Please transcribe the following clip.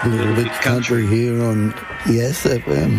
A little bit country here on Yes FM.